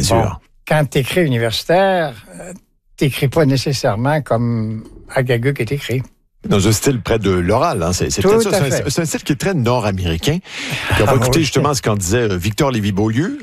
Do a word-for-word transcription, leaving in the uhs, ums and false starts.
bon, sûr. Quand tu écris universitaire, euh, tu n'écris pas nécessairement comme Agagook est écrit. Dans un style près de l'oral. Hein. C'est, c'est, Tout peut-être ça. à C'est, fait. un, c'est un style qui est très nord-américain. Puis on va Ah, écouter oui. justement ce qu'en disait Victor Lévy-Beaulieu,